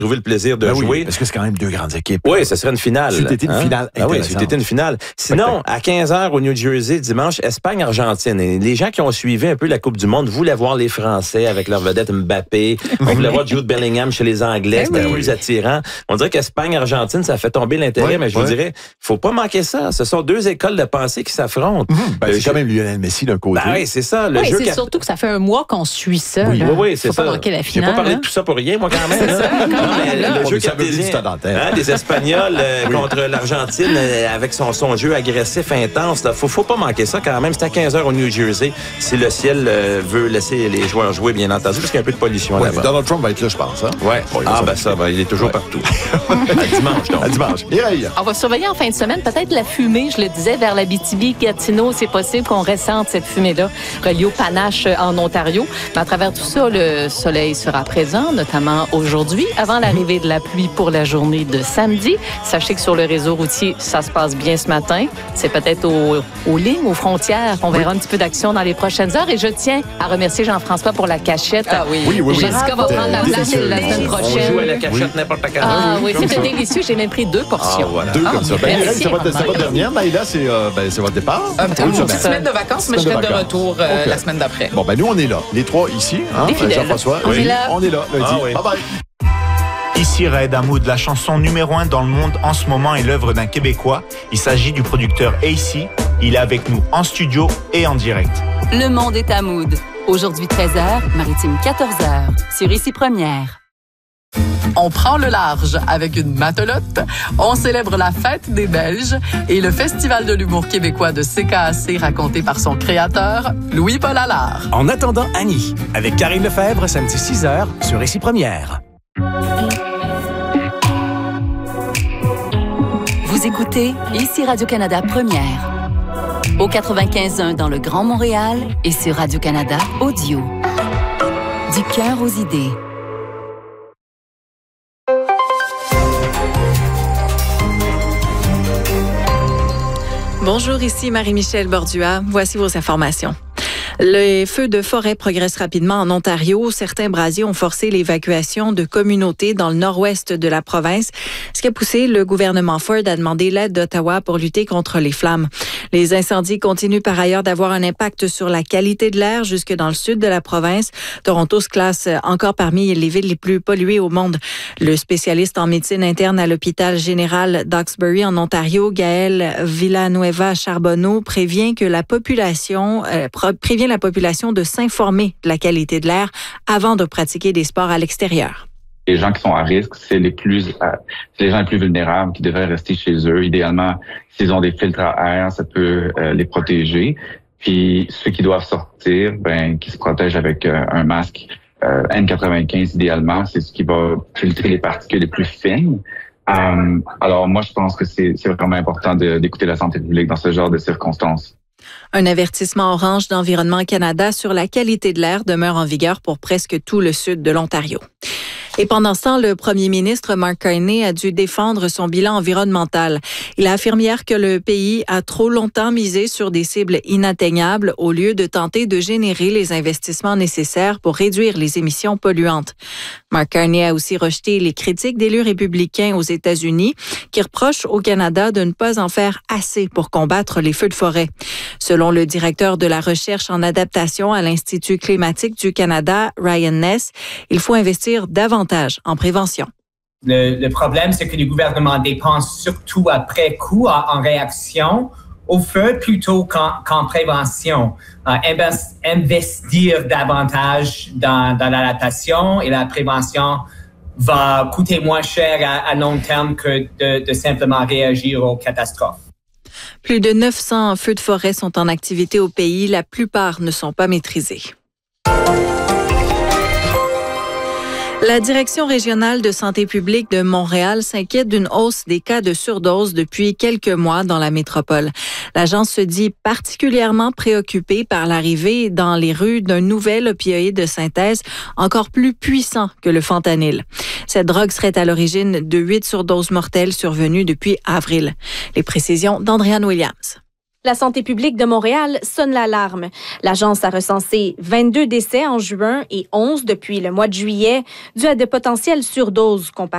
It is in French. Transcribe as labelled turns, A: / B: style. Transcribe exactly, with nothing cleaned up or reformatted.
A: trouver le plaisir de
B: ben
A: jouer.
B: Oui, parce que c'est quand même deux grandes équipes.
A: Oui, ça serait une finale.
B: C'était une
A: hein?
B: finale
A: ah oui, c'était une finale. Sinon, à quinze heures au New Jersey, dimanche, Espagne-Argentine. Et les gens qui ont suivi un peu la Coupe du Monde voulaient voir les Français avec leur vedette Mbappé. On voulait voir Jude Bellingham chez les Anglais. C'était
B: oui.
A: plus attirant. On dirait qu'Espagne-Argentine, ça fait tomber l'intérêt,
B: ouais,
A: mais je
B: ouais.
A: vous dirais, faut pas manquer ça. Ce sont deux écoles de pensée qui s'affrontent.
B: Mmh, ben,
A: euh,
B: c'est quand même Lionel Messi d'un côté.
A: Ben oui, c'est ça. Le
C: oui,
A: jeu
C: c'est
A: qu'a...
C: surtout que ça fait un mois qu'on suit ça.
A: Oui,
C: là.
A: oui, oui, c'est
C: faut
A: ça.
C: Pas manquer la finale.
A: J'ai pas parlé
C: hein?
A: de tout ça pour rien, moi, quand même.
C: C'est
A: hein?
C: ça,
A: Non, mais le
B: On
A: jeu
B: veut savoir du
A: cartésien,
B: stade antenne.
A: hein, des Espagnols euh,
B: Oui.
A: contre l'Argentine euh, avec son, son jeu agressif, intense. Là. Faut, faut pas manquer ça quand même. C'est à quinze heures au New Jersey. Si le ciel euh, veut laisser les joueurs jouer, bien entendu, parce qu'il y a un peu de pollution
B: Ouais,
A: là-bas.
B: Donald Trump va être là, je pense. Hein?
A: Ouais.
B: Bon,
A: ah,
B: ça.
A: ben ça, ben, il est toujours
B: Ouais.
A: partout. À dimanche, donc.
B: À dimanche. Mireille.
C: On va surveiller en fin de semaine peut-être la fumée, je le disais, vers la B T B, Gatineau. C'est possible qu'on ressente cette fumée-là reliée au panache en Ontario. Mais à travers tout ça, le soleil sera présent, notamment aujourd'hui, avant l'arrivée de la pluie pour la journée de samedi. Sachez que sur le réseau routier, ça se passe bien ce matin. C'est peut-être aux, aux lignes, aux frontières. On verra un petit peu d'action dans les prochaines heures. Et je tiens à remercier Jean-François pour la cachette.
D: Ah oui.
B: Oui, oui, oui.
C: Jessica va prendre la place
B: Délicieux.
C: la semaine
A: On
C: prochaine.
A: joue à la cachette n'importe quand.
C: Ah oui,
B: Comme
C: c'était
B: ça.
C: délicieux. J'ai même pris deux portions.
A: Ah, voilà.
B: Deux
C: Ah,
B: comme ça. Ben,
C: merci,
B: Mireille, c'est votre, c'est
C: maman.
B: votre dernière. Maïla, c'est, euh, ben, c'est votre départ.
D: Un
B: Une
D: petit une
B: semaine.
D: petite semaine de vacances, mais je
B: Semaine
D: serai
B: de
D: de
B: vacances.
D: retour euh,
B: OK.
D: la semaine d'après.
B: Bon, ben nous, on est là. Les trois ici. Hein?
D: Des fidèles.
B: Jean-François.
C: On est là.
B: On est là, lundi.
A: Ah oui.
B: Bye-bye.
E: Ici Raed Hamoud, la chanson numéro un dans le monde en ce moment est l'œuvre d'un Québécois. Il s'agit du producteur A C. Il est avec nous en studio et en direct.
F: Le monde est à Mood. Aujourd'hui treize heures, Maritime quatorze heures, sur Ici Première.
D: On prend le large avec une matelote, on célèbre la fête des Belges et le Festival de l'humour québécois de C K A C raconté par son créateur, Louis-Paul Allard.
G: En attendant Annie, avec Karine Lefebvre, samedi six heures, sur Ici Première.
F: Vous écoutez Ici Radio-Canada Première. Au quatre-vingt-quinze point un dans le Grand Montréal et sur Radio-Canada Audio. Du cœur aux idées.
H: Bonjour, ici Marie-Michel Bordua. Voici vos informations. Les feux de forêt progressent rapidement en Ontario. Certains brasiers ont forcé l'évacuation de communautés dans le nord-ouest de la province, ce qui a poussé le gouvernement Ford à demander l'aide d'Ottawa pour lutter contre les flammes. Les incendies continuent par ailleurs d'avoir un impact sur la qualité de l'air jusque dans le sud de la province. Toronto se classe encore parmi les villes les plus polluées au monde. Le spécialiste en médecine interne à l'hôpital général d'Hawkesbury en Ontario, Gaël Villanueva Charbonneau, prévient que la population euh, prévient la population de s'informer de la qualité de l'air avant de pratiquer des sports à l'extérieur.
I: Les gens qui sont à risque, c'est les plus, euh, c'est les gens les plus vulnérables qui devraient rester chez eux. Idéalement, s'ils ont des filtres à air, ça peut euh, les protéger. Puis ceux qui doivent sortir, ben, qui se protègent avec euh, un masque euh, N quatre-vingt-quinze idéalement, c'est ce qui va filtrer les particules les plus fines. Euh, alors moi, je pense que c'est, c'est vraiment important de, d'écouter la santé publique dans ce genre de circonstances.
H: Un avertissement orange d'Environnement Canada sur la qualité de l'air demeure en vigueur pour presque tout le sud de l'Ontario. Et pendant ce temps, le premier ministre Mark Carney a dû défendre son bilan environnemental. Il a affirmé hier que le pays a trop longtemps misé sur des cibles inatteignables au lieu de tenter de générer les investissements nécessaires pour réduire les émissions polluantes. Mark Carney a aussi rejeté les critiques d'élus républicains aux États-Unis qui reprochent au Canada de ne pas en faire assez pour combattre les feux de forêt. Selon le directeur de la recherche en adaptation à l'Institut climatique du Canada, Ryan Ness, il faut investir davantage en prévention.
J: Le, le problème, c'est que le gouvernement dépense surtout après coup, en, en réaction au feu, plutôt qu'en, qu'en prévention. Euh, invest, investir davantage dans, dans l'adaptation et la prévention va coûter moins cher à, à long terme que de, de simplement réagir aux catastrophes.
H: Plus de neuf cents feux de forêt sont en activité au pays. La plupart ne sont pas maîtrisés. La Direction régionale de santé publique de Montréal s'inquiète d'une hausse des cas de surdose depuis quelques mois dans la métropole. L'agence se dit particulièrement préoccupée par l'arrivée dans les rues d'un nouvel opioïde de synthèse encore plus puissant que le fentanyl. Cette drogue serait à l'origine de huit surdoses mortelles survenues depuis avril. Les précisions d'Andréane Williams.
K: La santé publique de Montréal sonne l'alarme. L'agence a recensé vingt-deux décès en juin et onze depuis le mois de juillet, dû à de potentielles surdoses comparées